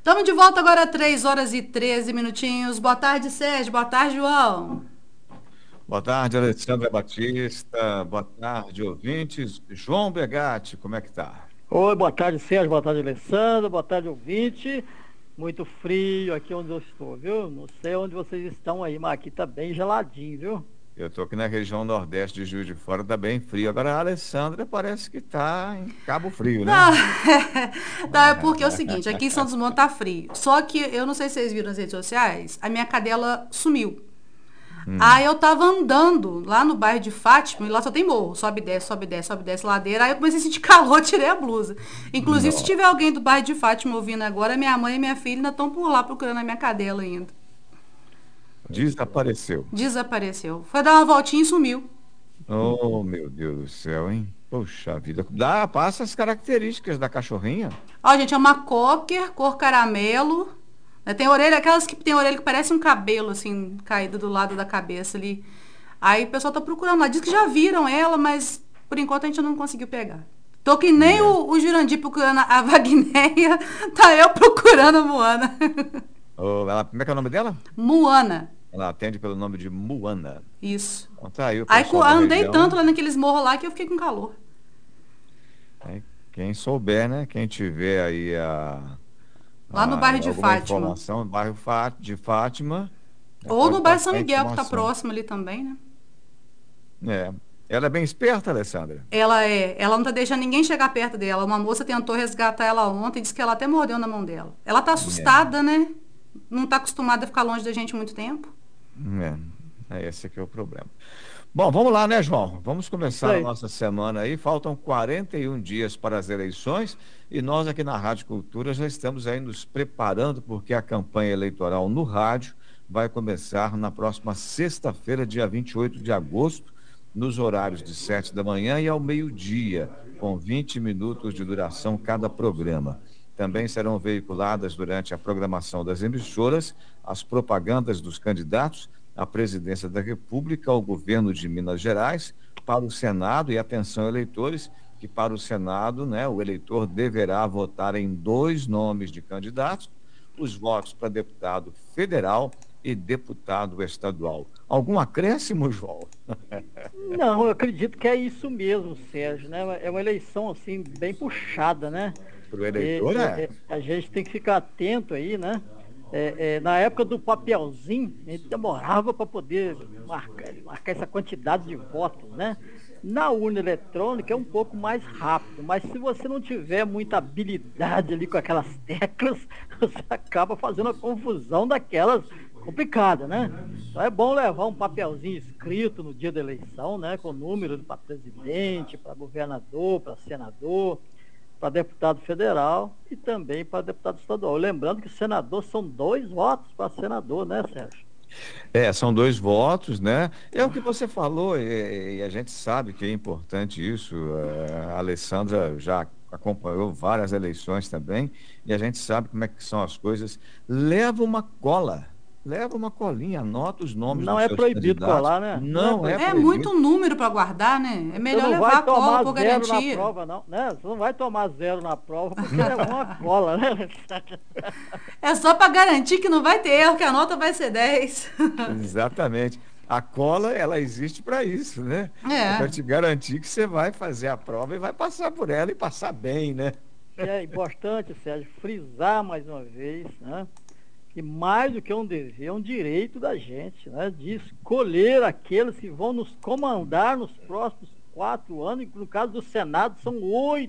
Estamos de volta agora, 3 horas e 13 minutinhos. Boa tarde, Sérgio. Boa tarde, João. Boa tarde, Alessandra Batista. Boa tarde, ouvintes. João Begatti, como é que tá? Oi, boa tarde, Sérgio, boa tarde, Alessandra, boa tarde, ouvinte. Muito frio aqui onde eu estou, viu? Não sei onde vocês estão aí, mas aqui tá bem geladinho, viu? Eu tô aqui na região nordeste de Juiz de Fora, tá bem frio. Agora a Alessandra parece que tá em Cabo Frio, né? Não, não, é porque é o seguinte, aqui em Santos Dumont tá frio. Só que eu não sei se vocês viram nas redes sociais, a minha cadela sumiu. Aí Hum, eu tava andando lá no bairro de Fátima, e lá só tem morro, sobe, desce, sobe, desce, sobe, desce, ladeira. Aí eu comecei a sentir calor, tirei a blusa. Inclusive, se não. tiver alguém do bairro de Fátima ouvindo agora, minha mãe e minha filha ainda estão por lá procurando a minha cadela ainda. Desapareceu. Desapareceu. Foi dar uma voltinha e sumiu. Oh, meu Deus do céu, hein? Poxa vida. Passa as características da cachorrinha. Ó, gente, é uma cocker, cor caramelo. Né, tem orelha, aquelas que tem orelha que parece um cabelo, assim, caído do lado da cabeça ali. Aí o pessoal tá procurando lá. Diz que já viram ela, mas por enquanto a gente não conseguiu pegar. Tô que nem É. o Jurandir procurando a Vagneia, tá eu procurando a Moana. Oh, como é que é o nome dela? Moana, Ela atende pelo nome de Moana. isso. Então tá aí o Aí pessoal da andei tanto região. lá naqueles morros lá que eu fiquei com calor. Né? Quem souber, né? Quem tiver aí Lá no bairro de alguma Fátima. informação do bairro de Fátima, né, Ou no pode bairro São passar a Miguel, que tá informação. próximo ali também, né? É. Ela é bem esperta, Alessandra. Ela não tá deixando ninguém chegar perto dela. Uma moça tentou resgatar ela ontem e disse que ela até mordeu na mão dela. Ela tá É, assustada, né? Não tá acostumada a ficar longe da gente muito tempo. esse aqui é o problema. Bom, vamos lá, né, João? Vamos Isso começar a aí. nossa semana aí. Faltam 41 dias para as eleições e nós aqui na Rádio Cultura já estamos aí nos preparando porque a campanha eleitoral no rádio vai começar na próxima sexta-feira, dia 28 de agosto, nos horários de 7 da manhã e ao meio-dia, com 20 minutos de duração cada programa. Também serão veiculadas durante a programação das emissoras as propagandas dos candidatos à presidência da República, ao governo de Minas Gerais, para o Senado, e atenção, eleitores, que para o Senado, né, o eleitor deverá votar em dois nomes de candidatos, os votos para deputado federal e deputado estadual. Algum acréscimo, João? Não, eu acredito que é isso mesmo, Sérgio, né? É uma eleição, assim, bem puxada, né? Para o eleitor, é. A gente tem que ficar atento aí, né? Na época do papelzinho, a gente demorava para poder marcar essa quantidade de votos, né? Na urna eletrônica é um pouco mais rápido, mas se você não tiver muita habilidade ali com aquelas teclas, você acaba fazendo a confusão daquelas complicada, né? Então é bom levar um papelzinho escrito no dia da eleição, né? Com número para presidente, para governador, para senador, para deputado federal e também para deputado estadual. Lembrando que senador são 2 votos para senador, né, Sérgio? São dois votos, né? É o que você falou, e a gente sabe que é importante isso. A Alessandra já acompanhou várias eleições também, e a gente sabe como é que são as coisas. Leva uma cola, leva uma colinha, anota os nomes Não dos é seus proibido candidatos. colar, né? Não é Não é É proibido. proibido. muito número para guardar, né? É Você melhor não levar vai a cola tomar por zero na garantia. prova, não, né? Você não vai tomar zero na prova porque levou uma cola, né? É só para garantir que não vai ter erro, que a nota vai ser 10. Exatamente. A cola, ela existe para isso, né? É para É. te garantir que você vai fazer a prova e vai passar por ela e passar bem, né? E é importante, Sérgio, frisar mais uma vez, né? Que mais do que um dever, é um direito da gente, né? De escolher aqueles que vão nos comandar nos próximos 4 anos, no caso do Senado, são 8